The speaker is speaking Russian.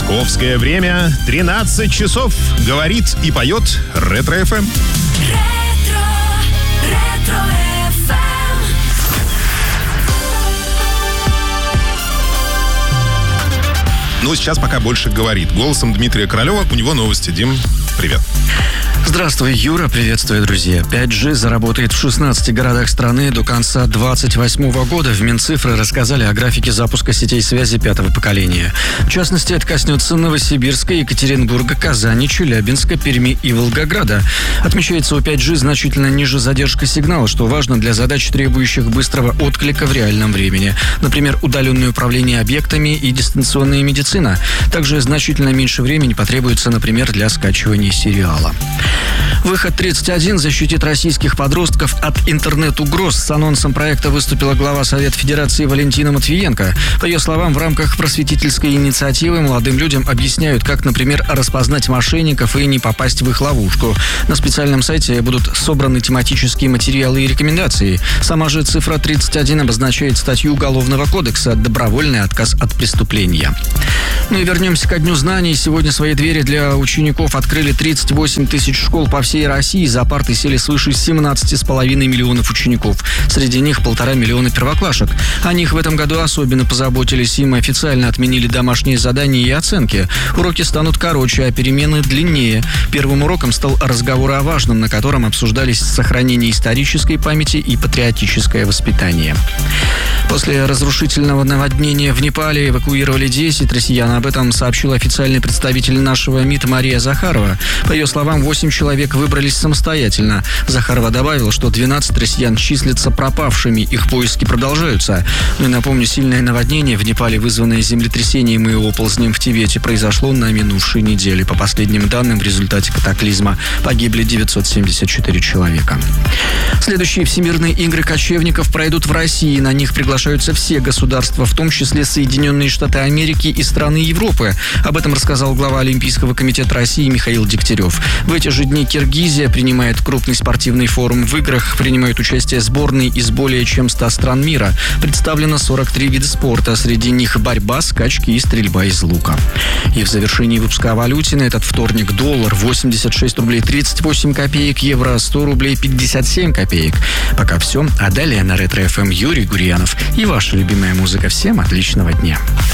Московское время 13 часов. Говорит и поет Ретро-ФМ. Ну, сейчас пока больше говорит. Голосом Дмитрия Королева. У него новости. Дим, привет. Здравствуй, Юра. Приветствую, друзья. 5G заработает в 16 городах страны до конца 2028 года. В Минцифры рассказали о графике запуска сетей связи пятого поколения. В частности, это коснется Новосибирска, Екатеринбурга, Казани, Челябинска, Перми и Волгограда. Отмечается, у 5G значительно ниже задержка сигнала, что важно для задач, требующих быстрого отклика в реальном времени. Например, удаленное управление объектами и дистанционная медицина. Также значительно меньше времени потребуется, например, для скачивания сериала. Выход 31 защитит российских подростков от интернет-угроз. С анонсом проекта выступила глава Совета Федерации Валентина Матвиенко. По ее словам, в рамках просветительской инициативы молодым людям объясняют, как, например, распознать мошенников и не попасть в их ловушку. На специальном сайте будут собраны тематические материалы и рекомендации. Сама же цифра 31 обозначает статью Уголовного кодекса «Добровольный отказ от преступления». Ну и вернемся ко Дню знаний. Сегодня свои двери для учеников открыли 38 тысяч школ по всей России. За парты сели свыше 17,5 миллионов учеников. Среди них 1,5 миллиона первоклашек. О них в этом году особенно позаботились. Им официально отменили домашние задания и оценки. Уроки станут короче, а перемены длиннее. Первым уроком стал разговор о важном, на котором обсуждались сохранение исторической памяти и патриотическое воспитание. После разрушительного наводнения в Непале эвакуировали 10 россиян. Об этом сообщил официальный представитель нашего МИД Мария Захарова. По ее словам, 8 человек выбрались самостоятельно. Захарова добавила, что 12 россиян числятся пропавшими. Их поиски продолжаются. Ну и напомню, сильное наводнение в Непале, вызванное землетрясением и оползнем в Тибете, произошло на минувшей неделе. По последним данным, в результате катаклизма погибли 974 человека. Следующие Всемирные игры кочевников пройдут в России. На них приглашаются все государства, в том числе Соединенные Штаты Америки и страны Европы. Об этом рассказал глава Олимпийского комитета России Михаил Дегтярев. В эти же дни Киргизия принимает крупный спортивный форум. В играх принимают участие сборные из более чем 100 стран мира. Представлено 43 вида спорта. Среди них борьба, скачки и стрельба из лука. И в завершении выпуска о валюте на этот вторник: доллар 86 рублей 38 копеек, евро 100 рублей 57 копеек. Пока все. А далее на Ретро-ФМ Юрий Гурьянов и ваша любимая музыка. Всем отличного дня.